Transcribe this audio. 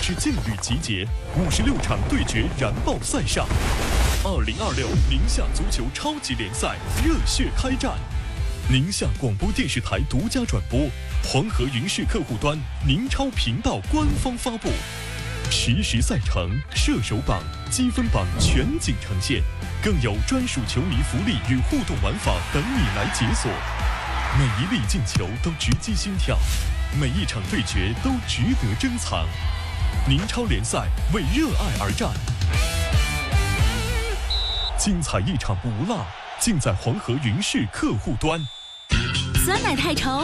是劲旅集结，56场对决燃爆赛上。2026宁夏足球超级联赛热血开战，宁夏广播电视台独家转播，黄河云视客户端、宁超频道官方发布，实时赛程、射手榜、积分榜全景呈现，更有专属球迷福利与互动玩法等你来解锁。每一粒进球都直击心跳，每一场对决都值得珍藏。宁超联赛为热爱而战，精彩一场不落，尽在黄河云视客户端。 酸奶太稠